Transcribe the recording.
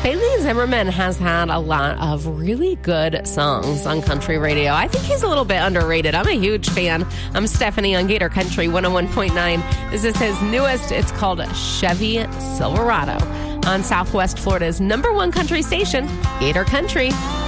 Bailey Zimmerman has had a lot of really good songs on country radio. I think he's a little bit underrated. I'm a huge fan. I'm Stephanie on Gator Country 101.9. This is his newest. It's called Chevy Silverado on Southwest Florida's #1 country station, Gator Country.